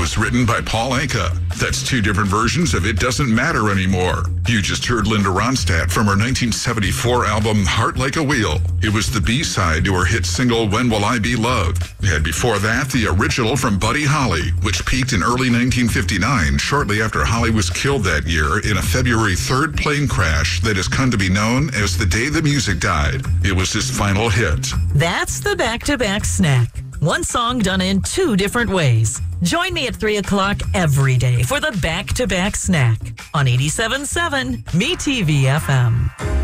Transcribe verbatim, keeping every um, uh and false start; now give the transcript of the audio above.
was written by Paul Anka. That's two different versions of It Doesn't Matter Anymore. You just heard Linda Ronstadt from her nineteen seventy-four album Heart Like a Wheel. It was the B-side to her hit single When Will I Be Loved? And before that, the original from Buddy Holly, which peaked in early nineteen fifty-nine, shortly after Holly was killed that year in a February third plane crash that has come to be known as the day the music died. It was his final hit. That's the back-to-back snack. One song done in two different ways. Join me at three o'clock every day for the back-to-back snack on eighty-seven point seven Me T V F M.